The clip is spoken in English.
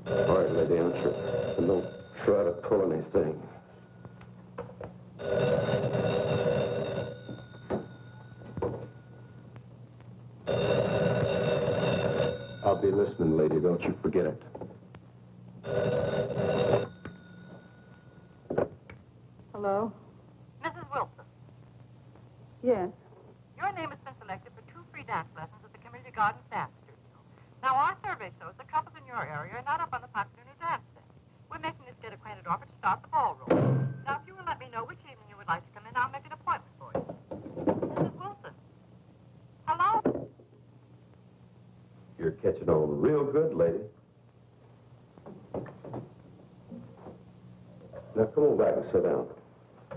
All right, lady, answer. And don't try to pull anything. I'll be listening, lady. Don't you forget it. Hello? Mrs. Wilson, Yes. your name has been selected for 2 free dance lessons at the Community Garden Dance Studio. Now, our survey shows that couples in your area are not up on the popular new dance scene. We're making this get acquainted offer to start the ballroom. Now, if you will let me know which evening you would like to come in, I'll make an appointment for you. Mrs. Wilson. Hello? You're catching on real good, lady. Now, come on back and sit down.